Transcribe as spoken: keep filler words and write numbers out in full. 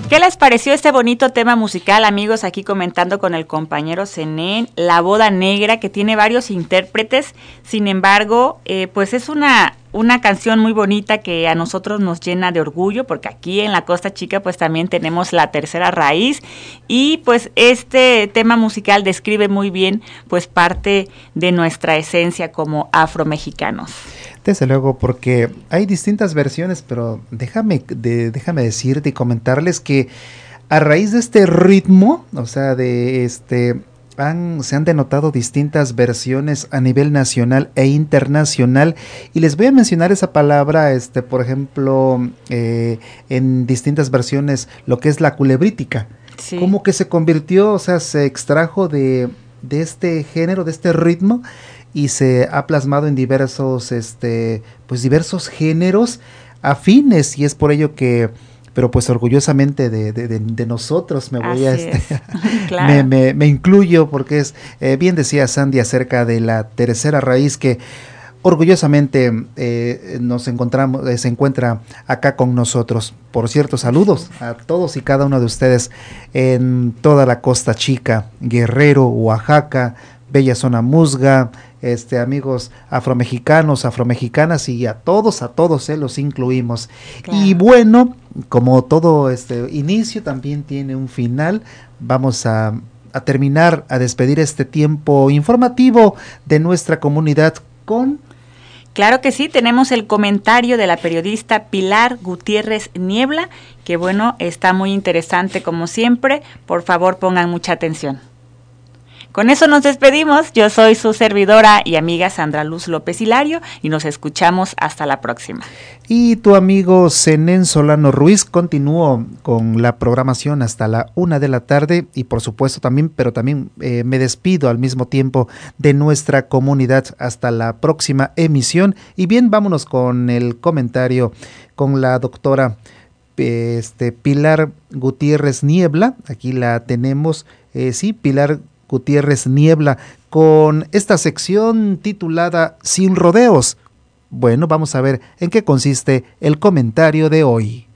¿Qué les pareció este bonito tema musical, amigos? Aquí comentando con el compañero Zenén, La Boda Negra, que tiene varios intérpretes. Sin embargo, eh, pues es una, una canción muy bonita que a nosotros nos llena de orgullo, porque aquí en la Costa Chica pues también tenemos la tercera raíz, y pues este tema musical describe muy bien pues parte de nuestra esencia como afromexicanos. Desde luego, porque hay distintas versiones, pero déjame, de, déjame decirte y comentarles que a raíz de este ritmo, o sea, de este, han, se han denotado distintas versiones a nivel nacional e internacional, y les voy a mencionar esa palabra, este, por ejemplo, eh, en distintas versiones, lo que es la culebrítica, sí. Como que se convirtió, o sea, se extrajo de, de este género, de este ritmo, y se ha plasmado en diversos, este, pues diversos géneros afines, y es por ello que, pero pues orgullosamente de, de, de, de nosotros me voy Así a, este, claro. me, me, me incluyo, porque es, eh, bien decía Sandy acerca de la tercera raíz, que orgullosamente eh, nos encontramos, eh, se encuentra acá con nosotros. Por cierto, saludos a todos y cada uno de ustedes en toda la Costa Chica, Guerrero, Oaxaca, Bella Zona Musga, este, amigos afromexicanos, afromexicanas, y a todos, a todos eh, los incluimos. Claro. Y bueno, como todo este inicio también tiene un final, vamos a, a terminar, a despedir este tiempo informativo de nuestra comunidad con... Claro que sí, tenemos el comentario de la periodista Pilar Gutiérrez Niebla, que bueno, está muy interesante como siempre. Por favor, pongan mucha atención. Con eso nos despedimos. Yo soy su servidora y amiga Sandra Luz López Hilario, y nos escuchamos hasta la próxima. Y tu amigo Zenén Solano Ruiz continúo con la programación hasta la una de la tarde, y por supuesto también, pero también eh, me despido al mismo tiempo de nuestra comunidad hasta la próxima emisión. Y bien, vámonos con el comentario con la doctora este, Pilar Gutiérrez Niebla. Aquí la tenemos, eh, sí, Pilar Gutiérrez Niebla, con esta sección titulada Sin Rodeos. Bueno, vamos a ver en qué consiste el comentario de hoy.